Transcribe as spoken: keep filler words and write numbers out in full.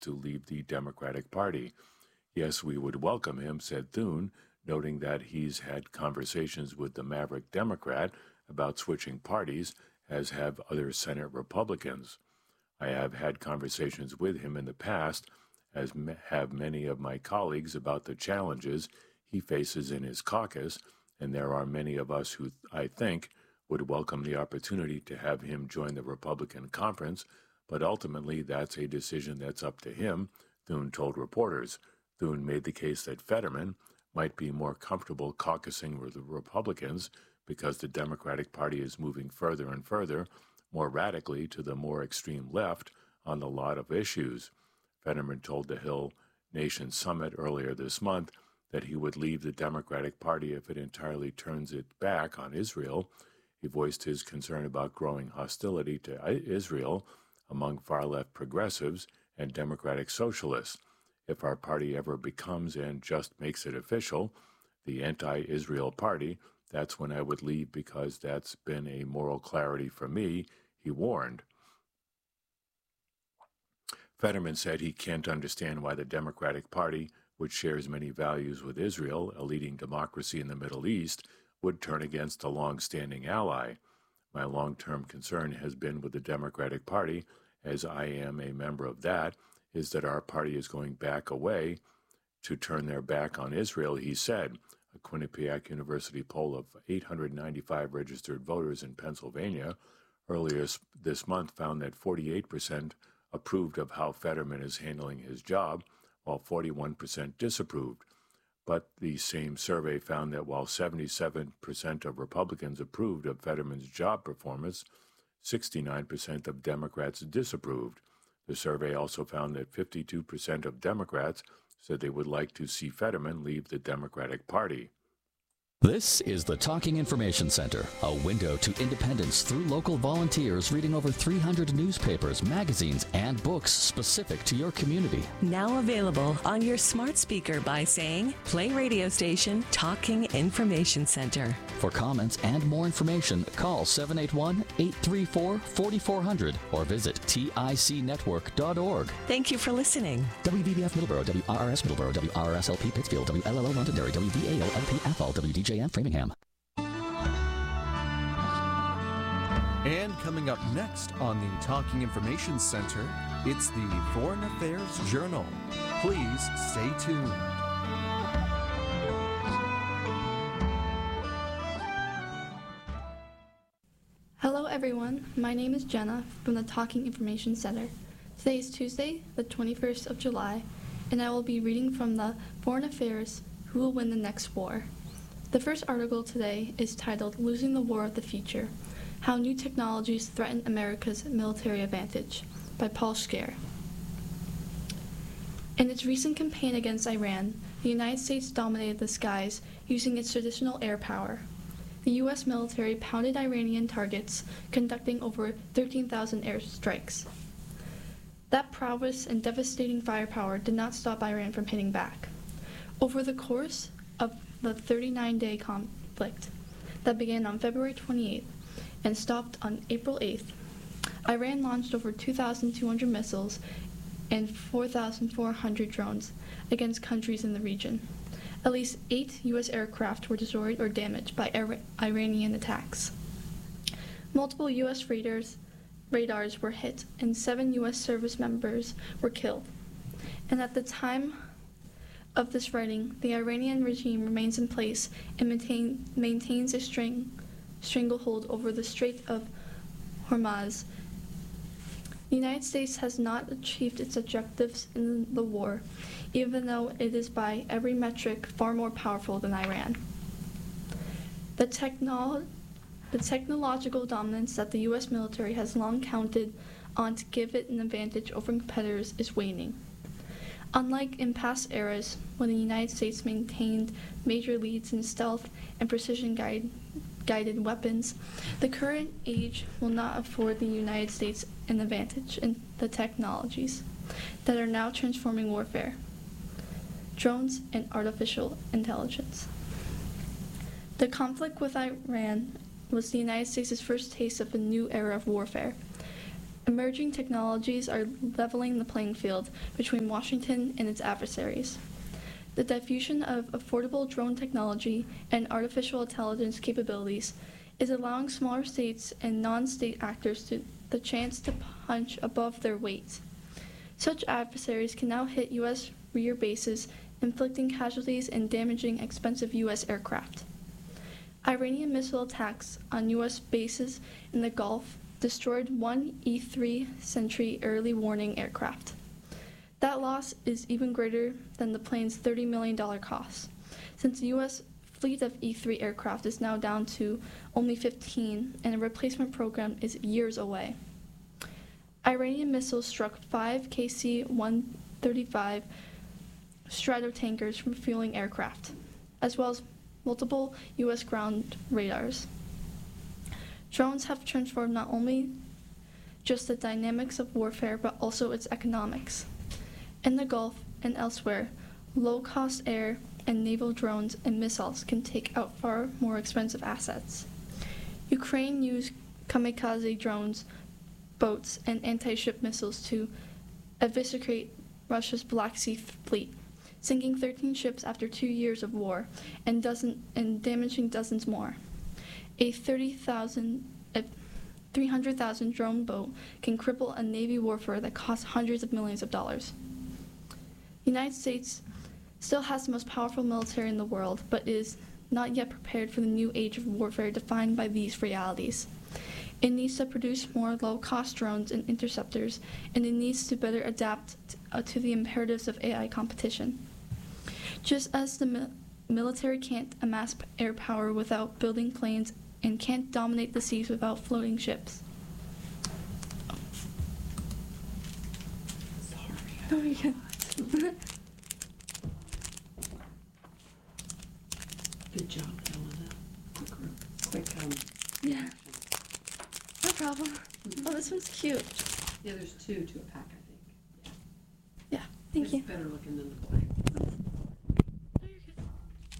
to leave the Democratic Party. Yes, we would welcome him, said Thune, noting that he's had conversations with the maverick Democrat about switching parties, as have other Senate Republicans. I have had conversations with him in the past, as have many of my colleagues, about the challenges he faces in his caucus, and there are many of us who, I think, would welcome the opportunity to have him join the Republican conference, but ultimately that's a decision that's up to him, Thune told reporters. Thune made the case that Fetterman might be more comfortable caucusing with the Republicans because the Democratic Party is moving further and further, more radically to the more extreme left on a lot of issues. Fetterman told the Hill Nation Summit earlier this month that he would leave the Democratic Party if it entirely turns its back on Israel. He voiced his concern about growing hostility to Israel among far-left progressives and Democratic socialists. If our party ever becomes and just makes it official, the anti-Israel party, that's when I would leave because that's been a moral clarity for me, he warned. Fetterman said he can't understand why the Democratic Party, which shares many values with Israel, a leading democracy in the Middle East, would turn against a long-standing ally. My long-term concern has been with the Democratic Party, as I am a member of that, is that our party is going back away to turn their back on Israel, he said. A Quinnipiac University poll of eight hundred ninety-five registered voters in Pennsylvania earlier this month found that forty-eight percent approved of how Fetterman is handling his job, while forty-one percent disapproved. But the same survey found that while seventy-seven percent of Republicans approved of Fetterman's job performance, sixty-nine percent of Democrats disapproved. The survey also found that fifty-two percent of Democrats said they would like to see Fetterman leave the Democratic Party. This is the Talking Information Center, a window to independence through local volunteers reading over three hundred newspapers, magazines, and books specific to your community. Now available on your smart speaker by saying, play radio station Talking Information Center. For comments and more information, call seven eight one, eight three four, four four zero zero or visit tic network dot org. Thank you for listening. W B B F Middleborough, W R R S Middleborough, W R R S L P Pittsfield, W L L O Londonderry, W V A O L P Athol, W D J M Framingham. And coming up next on the Talking Information Center, it's the Foreign Affairs Journal. Please stay tuned. Hello everyone, my name is Jenna from the Talking Information Center. Today is Tuesday, the twenty-first of July, and I will be reading from the Foreign Affairs, Who Will Win the Next War? The first article today is titled Losing the War of the Future, How New Technologies Threaten America's Military Advantage, by Paul Scheer. In its recent campaign against Iran, the United States dominated the skies using its traditional air power. The U S military pounded Iranian targets, conducting over thirteen thousand airstrikes. That prowess and devastating firepower did not stop Iran from hitting back. Over the course of the thirty-nine day conflict that began on February twenty-eighth and stopped on April eighth, Iran launched over two thousand two hundred missiles and four thousand four hundred drones against countries in the region. At least eight U S aircraft were destroyed or damaged by Ira- Iranian attacks. Multiple U S radars, radars were hit, and seven U S service members were killed. And at the time of this writing, the Iranian regime remains in place and maintain, maintains a string, stranglehold over the Strait of Hormuz. The United States has not achieved its objectives in the war, even though it is by every metric far more powerful than Iran. The, technolo- the technological dominance that the U S military has long counted on to give it an advantage over competitors is waning. Unlike in past eras, when the United States maintained major leads in stealth and precision guide, guided weapons, the current age will not afford the United States an advantage in the technologies that are now transforming warfare: drones and artificial intelligence. The conflict with Iran was the United States' first taste of a new era of warfare. Emerging technologies are leveling the playing field between Washington and its adversaries. The diffusion of affordable drone technology and artificial intelligence capabilities is allowing smaller states and non-state actors to the chance to punch above their weight. Such adversaries can now hit U S rear bases, inflicting casualties and damaging expensive U S aircraft. Iranian missile attacks on U S bases in the Gulf destroyed one E three Sentry early warning aircraft. That loss is even greater than the plane's thirty million dollars cost, since the U S fleet of E three aircraft is now down to only fifteen, and a replacement program is years away. Iranian missiles struck five K C one thirty-five Stratotankers refueling aircraft, as well as multiple U S ground radars. Drones have transformed not only just the dynamics of warfare, but also its economics. In the Gulf and elsewhere, low-cost air and naval drones and missiles can take out far more expensive assets. Ukraine used kamikaze drones, boats, and anti-ship missiles to eviscerate Russia's Black Sea fleet, sinking thirteen ships after two years of war and, dozen, and damaging dozens more. A thirty thousand, a three hundred thousand drone boat can cripple a Navy warfare that costs hundreds of millions of dollars. The United States still has the most powerful military in the world, but is not yet prepared for the new age of warfare defined by these realities. It needs to produce more low-cost drones and interceptors, and it needs to better adapt t- uh, to the imperatives of A I competition. Just as the mi- military can't amass p- air power without building planes and can't dominate the seas without floating ships. Sorry. Oh my God. Good job, Helena. Quick, quick, um, Yeah, no problem. Oh, this one's cute. yeah, there's two to a pack, I think. Yeah, thank It's you. better looking than the black.